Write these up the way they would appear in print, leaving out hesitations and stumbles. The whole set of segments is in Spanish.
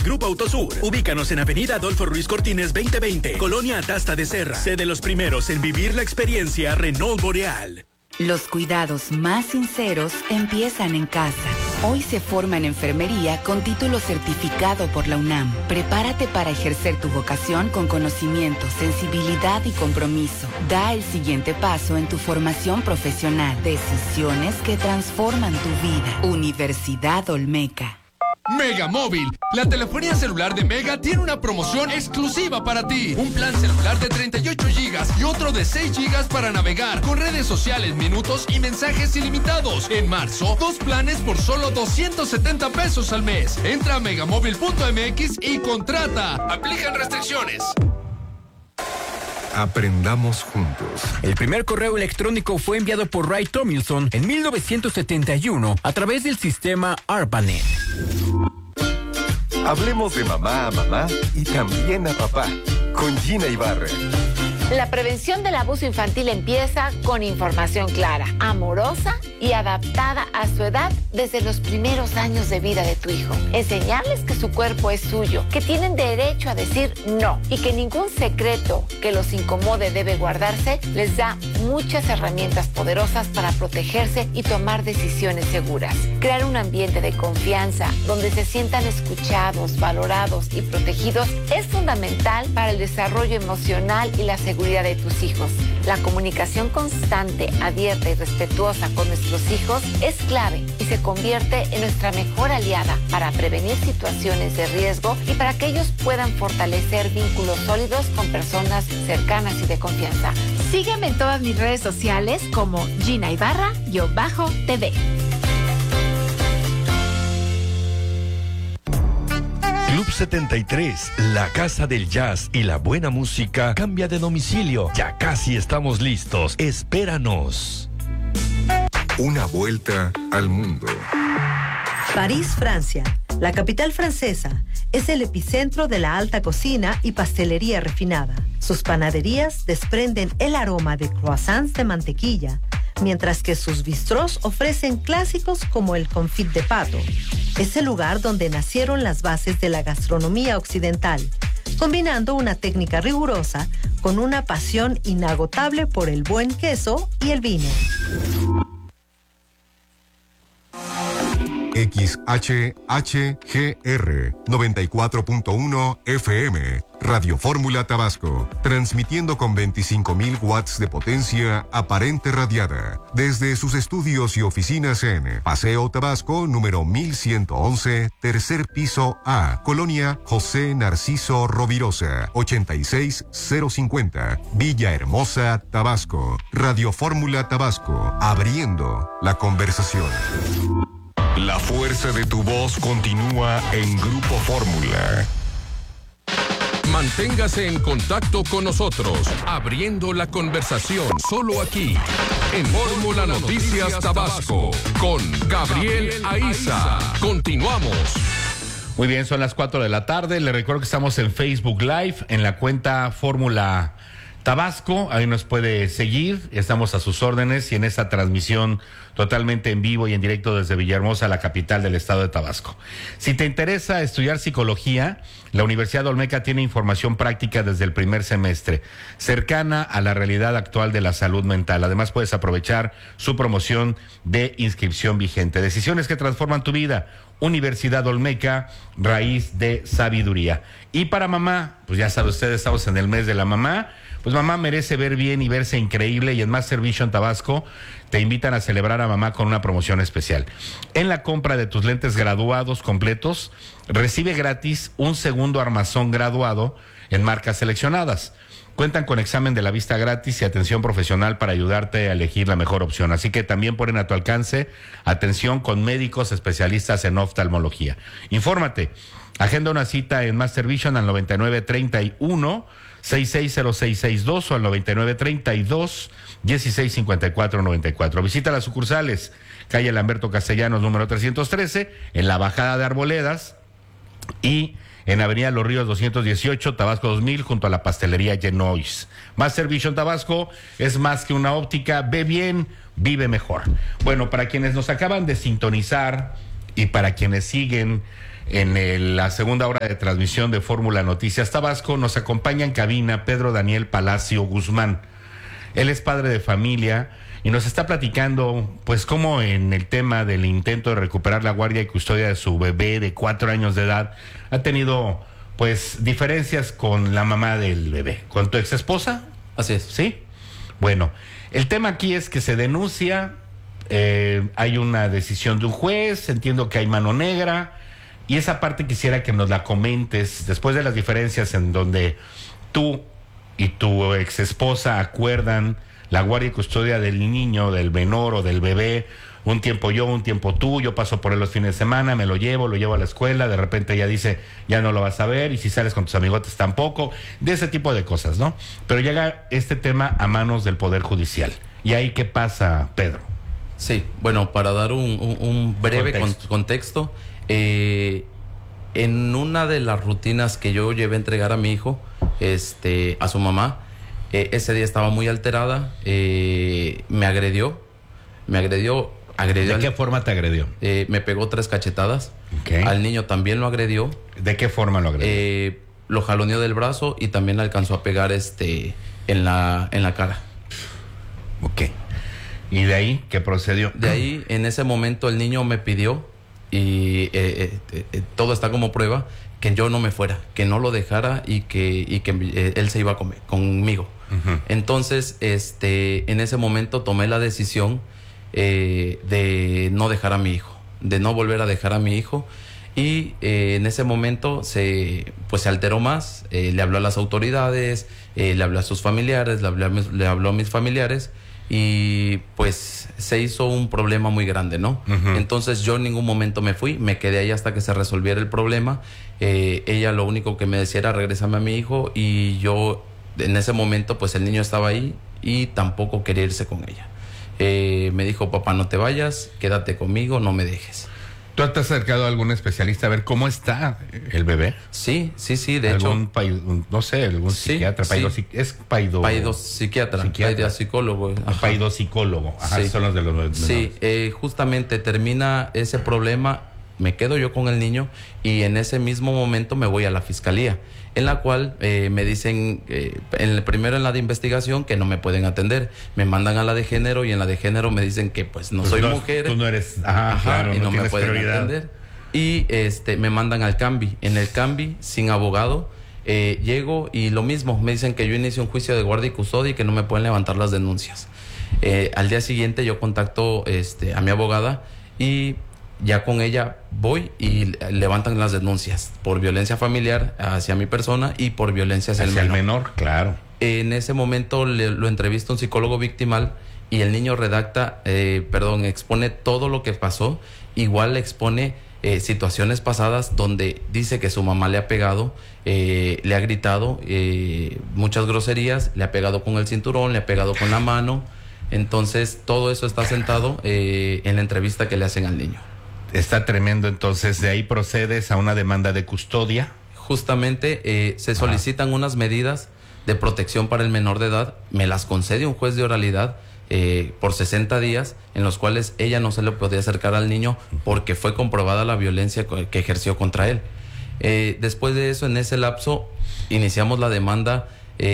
Grupo Autosur. Ubícanos en Avenida Adolfo Ruiz Cortines 2020, Colonia Atasta de Serra. Sé de los primeros en vivir la experiencia Renault Boreal. Los cuidados más sinceros empiezan en casa. Hoy se forma en enfermería con título certificado por la UNAM. Prepárate para ejercer tu vocación con conocimiento, sensibilidad y compromiso. Da el siguiente paso en tu formación profesional. Decisiones que transforman tu vida. Universidad Olmeca. Mega Móvil, la telefonía celular de Mega tiene una promoción exclusiva para ti. Un plan celular de 38 GB y otro de 6 GB para navegar con redes sociales, minutos y mensajes ilimitados. En marzo, 2 planes por solo 270 pesos al mes. Entra a megamóvil.mx y contrata. Aplican restricciones. Aprendamos juntos. El primer correo electrónico fue enviado por Ray Tomlinson en 1971 a través del sistema ARPANET. Hablemos de mamá a mamá y también a papá, con Gina Ibarra. La prevención del abuso infantil empieza con información clara, amorosa y adaptada a su edad desde los primeros años de vida de tu hijo. Enseñarles que su cuerpo es suyo, que tienen derecho a decir no y que ningún secreto que los incomode debe guardarse, les da muchas herramientas poderosas para protegerse y tomar decisiones seguras. Crear un ambiente de confianza donde se sientan escuchados, valorados y protegidos es fundamental para el desarrollo emocional y la seguridad de tus hijos. La comunicación constante, abierta y respetuosa con nuestros hijos es clave y se convierte en nuestra mejor aliada para prevenir situaciones de riesgo y para que ellos puedan fortalecer vínculos sólidos con personas cercanas y de confianza. Sígueme en todas mis redes sociales como Gina Ibarra-TV. Club 73, la casa del jazz y la buena música cambia de domicilio. Ya casi estamos listos. Espéranos. Una vuelta al mundo. París, Francia. La capital francesa es el epicentro de la alta cocina y pastelería refinada. Sus panaderías desprenden el aroma de croissants de mantequilla, mientras que sus bistrós ofrecen clásicos como el confit de pato. Es el lugar donde nacieron las bases de la gastronomía occidental, combinando una técnica rigurosa con una pasión inagotable por el buen queso y el vino. XHHGR 94.1 FM, Radio Fórmula Tabasco, transmitiendo con 25.000 watts de potencia aparente radiada, desde sus estudios y oficinas en Paseo Tabasco, número 1111, tercer piso A, Colonia José Narciso Rovirosa, 86050, Villahermosa, Tabasco. Radio Fórmula Tabasco, abriendo la conversación. La fuerza de tu voz continúa en Grupo Fórmula. Manténgase en contacto con nosotros, abriendo la conversación solo aquí, en Fórmula Noticias Tabasco, con Gabriel Aiza. Continuamos. Muy bien, son las 4 de la tarde. Le recuerdo que estamos en Facebook Live, en la cuenta Fórmula Tabasco. Ahí nos puede seguir, estamos a sus órdenes y en esta transmisión totalmente en vivo y en directo desde Villahermosa, la capital del estado de Tabasco. Si te interesa estudiar psicología, la Universidad Olmeca tiene información práctica desde el primer semestre, cercana a la realidad actual de la salud mental. Además, puedes aprovechar su promoción de inscripción vigente. Decisiones que transforman tu vida. Universidad Olmeca, raíz de sabiduría. Y para mamá, pues ya sabe usted, estamos en el mes de la mamá. Pues mamá merece ver bien y verse increíble, y en Master Vision Tabasco te invitan a celebrar a mamá con una promoción especial. En la compra de tus lentes graduados completos, recibe gratis un segundo armazón graduado en marcas seleccionadas. Cuentan con examen de la vista gratis y atención profesional para ayudarte a elegir la mejor opción. Así que también ponen a tu alcance atención con médicos especialistas en oftalmología. Infórmate. Agenda una cita en Master Vision al 9931-660662 o al 9932-165494. Visita las sucursales, calle Lamberto Castellanos, número 313, en la bajada de Arboledas, y en Avenida Los Ríos 218, Tabasco 2000, junto a la pastelería Genois. Master Vision Tabasco es más que una óptica. Ve bien, vive mejor. Bueno, para quienes nos acaban de sintonizar y para quienes siguen en la segunda hora de transmisión de Fórmula Noticias Tabasco. Nos acompaña en cabina Pedro Daniel Palacio Guzmán. Él es padre de familia y nos está platicando, pues, cómo en el tema del intento de recuperar la guardia y custodia de su bebé de 4 años de edad ha tenido, pues, diferencias con la mamá del bebé. ¿Con tu ex esposa? Así es. ¿Sí? Bueno, el tema aquí es que se denuncia, hay una decisión de un juez, entiendo que hay mano negra, y esa parte quisiera que nos la comentes después de las diferencias en donde tú y tu ex esposa acuerdan la guardia y custodia del niño, del menor o del bebé, un tiempo yo, un tiempo tú, yo paso por él los fines de semana, me lo llevo a la escuela, de repente ella dice, ya no lo vas a ver, y si sales con tus amigotes tampoco, de ese tipo de cosas, ¿no? Pero llega este tema a manos del Poder Judicial. ¿Y ahí qué pasa, Pedro? Sí, bueno, para dar un breve contexto, en una de las rutinas que yo llevé a entregar a mi hijo, a su mamá, ese día estaba muy alterada, me agredió. ¿De qué forma te agredió? Me pegó 3 cachetadas. Okay. Al niño también lo agredió. ¿De qué forma lo agredió? Lo jaloneó del brazo y también le alcanzó a pegar en la cara. Ok. ¿Y de ahí qué procedió? De ahí, en ese momento, el niño me pidió, y todo está como prueba, que yo no me fuera, que no lo dejara y que él se iba a comer conmigo. Uh-huh. Entonces, en ese momento tomé la decisión de no dejar a mi hijo, de no volver a dejar a mi hijo, y en ese momento se alteró más, le habló a las autoridades, le habló a sus familiares, le habló a mis familiares, y pues se hizo un problema muy grande, ¿no? Uh-huh. Entonces yo en ningún momento me fui, me quedé ahí hasta que se resolviera el problema. Ella lo único que me decía era regresame a mi hijo, y yo en ese momento pues el niño estaba ahí y tampoco quería irse con ella. Me dijo, papá, no te vayas, quédate conmigo, no me dejes. ¿Tú te has acercado a algún especialista a ver cómo está el bebé? Sí, de hecho. No sé, algún psiquiatra, es paidopsiquiatra, paidopsicólogo. Paidopsicólogo, sí. Son los de los menores. Sí, justamente termina ese problema, me quedo yo con el niño, y en ese mismo momento me voy a la fiscalía, en la cual me dicen, primero en la de investigación, que no me pueden atender, me mandan a la de género, y en la de género me dicen que pues no soy mujer. Tú no eres, claro, y no me pueden atender. Y me mandan al CAMBI. En el CAMBI, sin abogado, llego y lo mismo, me dicen que yo inicio un juicio de guardia y custodia y que no me pueden levantar las denuncias. Al día siguiente yo contacto a mi abogada, y ya con ella voy y levantan las denuncias por violencia familiar hacia mi persona y por violencia hacia el menor. Claro. En ese momento lo entrevista un psicólogo victimal, y el niño expone todo lo que pasó. Igual expone situaciones pasadas donde dice que su mamá le ha pegado, le ha gritado muchas groserías, le ha pegado con el cinturón, le ha pegado con la mano. Entonces todo eso está sentado en la entrevista que le hacen al niño. Está tremendo. Entonces, de ahí procedes a una demanda de custodia. Justamente se solicitan unas medidas de protección para el menor de edad. Me las concede un juez de oralidad por 60 días, en los cuales ella no se le podía acercar al niño porque fue comprobada la violencia que ejerció contra él. Después de eso, en ese lapso, iniciamos la demanda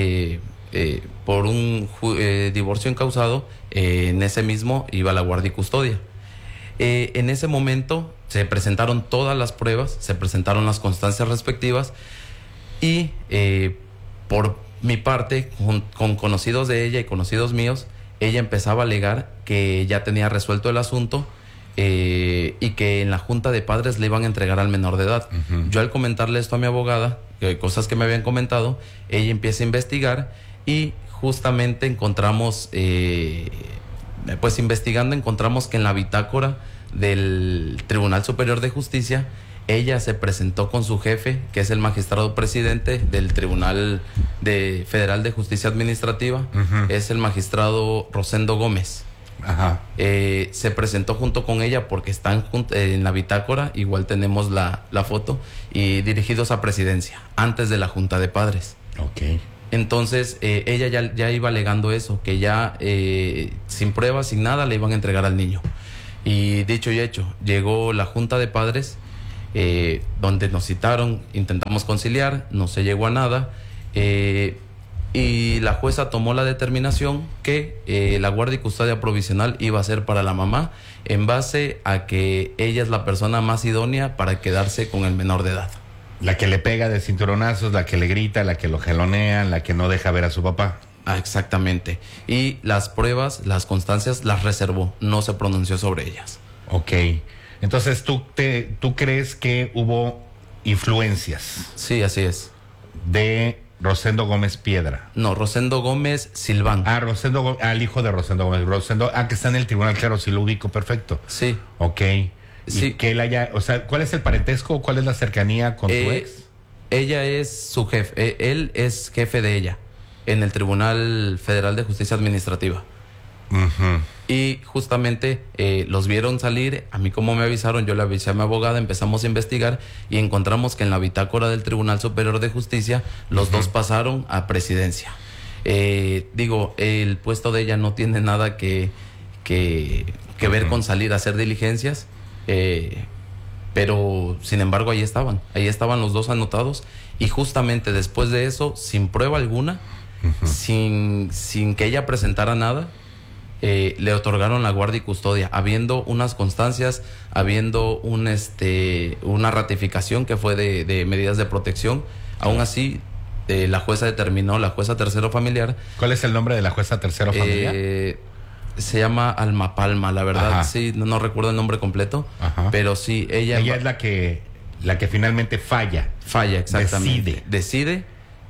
por un divorcio encausado. En ese mismo iba la guardia y custodia. En ese momento se presentaron todas las pruebas, se presentaron las constancias respectivas, y por mi parte, con conocidos de ella y conocidos míos, ella empezaba a alegar que ya tenía resuelto el asunto, y que en la junta de padres le iban a entregar al menor de edad. Uh-huh. Yo, al comentarle esto a mi abogada, cosas que me habían comentado, ella empieza a investigar, y justamente encontramos... pues investigando, encontramos que en la bitácora del Tribunal Superior de Justicia, ella se presentó con su jefe, que es el magistrado presidente del Tribunal Federal de Justicia Administrativa. Uh-huh. Es el magistrado Rosendo Gómez. Ajá. Se presentó junto con ella porque están en la bitácora, igual tenemos la foto, y dirigidos a presidencia, antes de la Junta de Padres. Ok. Entonces ella ya iba alegando eso, que ya sin pruebas, sin nada, le iban a entregar al niño. Y dicho y hecho, llegó la Junta de Padres, donde nos citaron, intentamos conciliar, no se llegó a nada, y la jueza tomó la determinación que la guardia y custodia provisional iba a ser para la mamá, en base a que ella es la persona más idónea para quedarse con el menor de edad. La que le pega de cinturonazos, la que le grita, la que lo jalonea, la que no deja ver a su papá. Exactamente. Y las pruebas, las constancias, las reservó, no se pronunció sobre ellas. Ok. Entonces, ¿tú crees que hubo influencias? Sí, así es. De Rosendo Gómez Piedra. No, Rosendo Gómez Silván. Rosendo Gómez, el hijo de Rosendo Gómez. Rosendo, que está en el tribunal, claro, sí lo ubico, perfecto. Sí. Ok. Sí. Que él haya, o sea, ¿cuál es el parentesco? ¿Cuál es la cercanía con tu ex? Ella es su jefe, él es jefe de ella en el Tribunal Federal de Justicia Administrativa. Uh-huh. Y justamente los vieron salir, a mí como me avisaron, yo le avisé a mi abogada, empezamos a investigar y encontramos que en la bitácora del Tribunal Superior de Justicia los dos pasaron a presidencia. El puesto de ella no tiene nada que ver con salir a hacer diligencias, pero sin embargo ahí estaban los dos anotados, y justamente después de eso, sin prueba alguna, sin que ella presentara nada, le otorgaron la guardia y custodia, habiendo unas constancias, habiendo una ratificación que fue de medidas de protección. Aún así, la jueza determinó, la jueza tercero familiar. ¿Cuál es el nombre de la jueza tercero familiar? Se llama Alma Palma, la verdad. Ajá. Sí, no recuerdo el nombre completo. Ajá. Pero sí, ella es la que finalmente falla. Falla, exactamente. Decide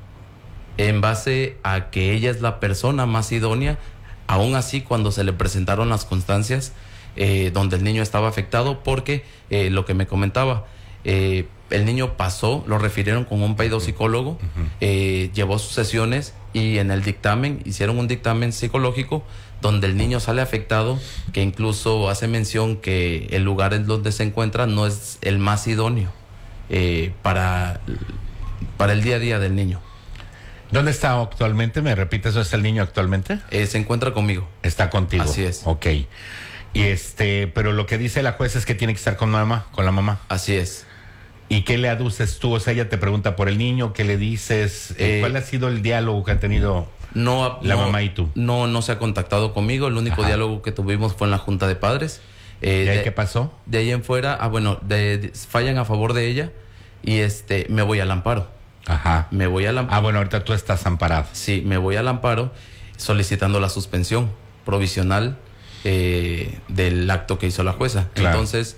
en base a que ella es la persona más idónea. Aún así, cuando se le presentaron las constancias donde el niño estaba afectado, porque lo que me comentaba, el niño pasó, lo refirieron con un pedopsicólogo, llevó sus sesiones, y en el dictamen hicieron un dictamen psicológico donde el niño sale afectado, que incluso hace mención que el lugar en donde se encuentra no es el más idóneo para el día a día del niño. ¿Dónde está actualmente? ¿Me repites dónde está el niño actualmente? Se encuentra conmigo. Está contigo. Así es. Ok. Y pero lo que dice la jueza es que tiene que estar con la mamá. Así es. ¿Y qué le aduces tú? O sea, ella te pregunta por el niño, ¿qué le dices? ¿Cuál ha sido el diálogo que han tenido la mamá y tú? No se ha contactado conmigo. El único diálogo que tuvimos fue en la Junta de Padres. ¿De ahí qué pasó? De ahí en fuera, fallan a favor de ella, y me voy al amparo. Ajá. Me voy al amparo. Bueno, ahorita tú estás amparado. Sí, me voy al amparo solicitando la suspensión provisional del acto que hizo la jueza. Claro. Entonces,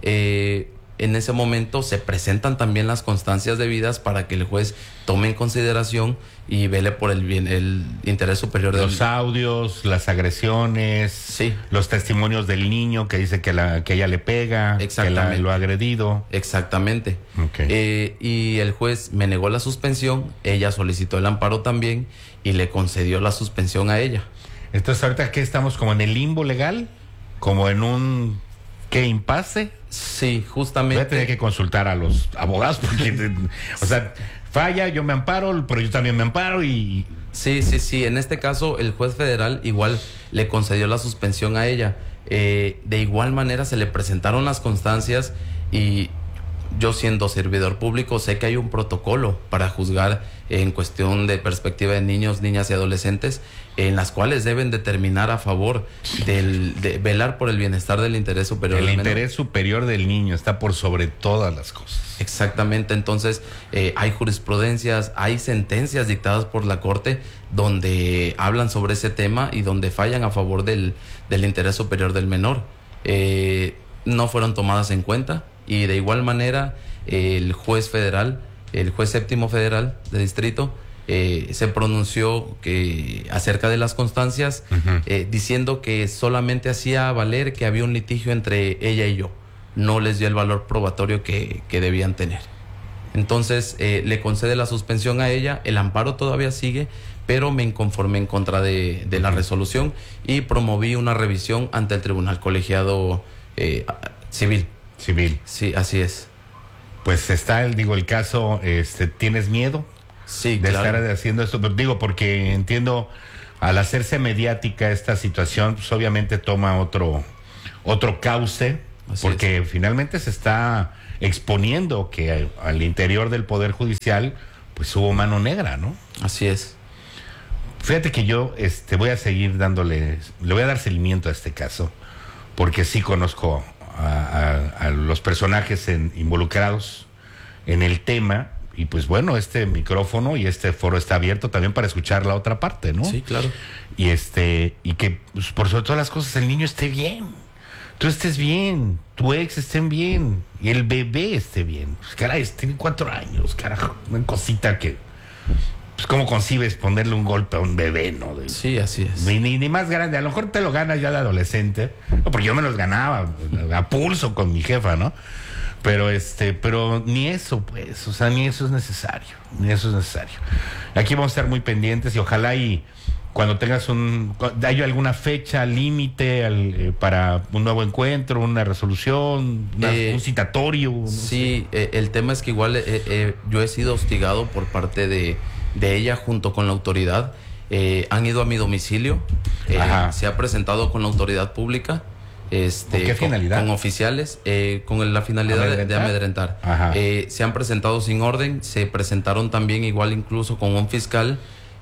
en ese momento se presentan también las constancias debidas para que el juez tome en consideración y vele por el interés superior los audios, las agresiones, sí, los testimonios del niño que dice que ella le pega, que lo ha agredido. Exactamente. Okay. Y el juez me negó la suspensión, ella solicitó el amparo también y le concedió la suspensión a ella. Entonces, ahorita que estamos como en el limbo legal, como en un impasse. Sí, justamente. Voy a tener que consultar a los abogados porque, o sea, falla, yo me amparo, pero yo también me amparo y... Sí. En este caso, el juez federal igual le concedió la suspensión a ella. De igual manera se le presentaron las constancias, y yo, siendo servidor público, sé que hay un protocolo para juzgar en cuestión de perspectiva de niños, niñas y adolescentes, en las cuales deben determinar a favor de velar por el bienestar del interés superior del menor. El interés superior del niño está por sobre todas las cosas. Exactamente. Entonces, hay jurisprudencias, hay sentencias dictadas por la Corte donde hablan sobre ese tema y donde fallan a favor del interés superior del menor. No fueron tomadas en cuenta, y de igual manera el juez séptimo federal de distrito se pronunció acerca de las constancias, diciendo que solamente hacía valer que había un litigio entre ella y yo, no les dio el valor probatorio que debían tener. Entonces le concede la suspensión a ella, el amparo todavía sigue, pero me inconformé en contra de la resolución y promoví una revisión ante el Tribunal Colegiado Civil. Sí, así es. Pues está el caso, ¿tienes miedo? Sí, de claro. estar haciendo esto? Porque entiendo, al hacerse mediática esta situación, pues obviamente toma otro cauce, así porque es. finalmente se está exponiendo que al interior del Poder Judicial pues hubo mano negra, ¿no? Así es. Fíjate que yo voy a seguir le voy a dar seguimiento a este caso, porque sí conozco a los personajes involucrados en el tema, y pues bueno, este micrófono y este foro está abierto también para escuchar la otra parte, ¿no? Sí, claro. Y y que pues, por sobre todas las cosas el niño esté bien, tú estés bien, tu ex estén bien y el bebé esté bien. Pues, caray, tiene 4 años, carajo, una cosita que pues cómo concibes ponerle un golpe a un bebé, ¿no? Sí, así es. Ni más grande, a lo mejor te lo ganas ya de adolescente, no, porque yo me los ganaba a pulso con mi jefa, ¿no? Pero pero ni eso, pues, o sea, ni eso es necesario, Aquí vamos a estar muy pendientes y ojalá cuando tengas hay alguna fecha límite para un nuevo encuentro, una resolución, un citatorio. No sí, el tema es que igual yo he sido hostigado por parte de ella junto con la autoridad. Han ido a mi domicilio, se ha presentado con la autoridad pública. ¿Con qué finalidad? Con oficiales, con la finalidad de amedrentar. Se han presentado sin orden, se presentaron también igual incluso con un fiscal.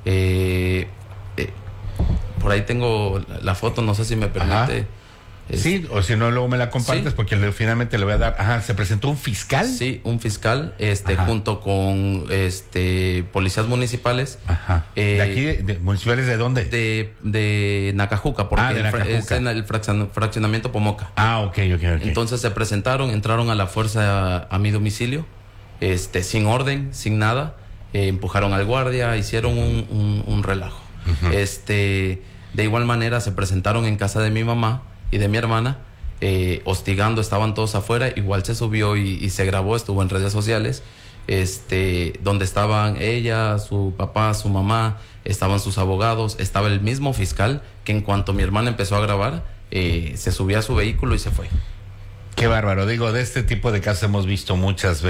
Por ahí tengo la foto, no sé si me permite. Sí, o si no luego me la compartes, sí, porque finalmente le voy a dar. ¿Se presentó un fiscal? Sí, un fiscal, junto con policías municipales. ¿De aquí? ¿Municipales de dónde? De Nacajuca, porque de Nacajuca. es en el fraccionamiento Pomoca. Ok. Entonces se presentaron, entraron a la fuerza a mi domicilio, sin orden, sin nada, empujaron al guardia, hicieron un relajo. De igual manera se presentaron en casa de mi mamá y de mi hermana, hostigando, estaban todos afuera, igual se subió y se grabó, estuvo en redes sociales, donde estaban ella, su papá, su mamá, estaban sus abogados, estaba el mismo fiscal, que en cuanto mi hermana empezó a grabar, se subió a su vehículo y se fue. Qué bárbaro, digo, de este tipo de casos hemos visto muchas veces.